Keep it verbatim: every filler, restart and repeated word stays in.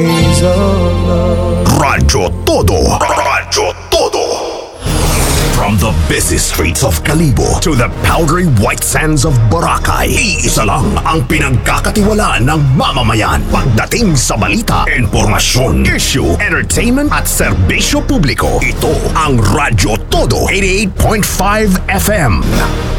Radyo Todo. Radyo Todo. From the busy streets of Kalibo to the powdery white sands of Boracay, iisa lang ang pinagkakatiwalaan ng mamamayan pagdating sa balita, informasyon, issue, entertainment at serbisyo publiko. Ito ang Radyo Todo eighty-eight point five F M.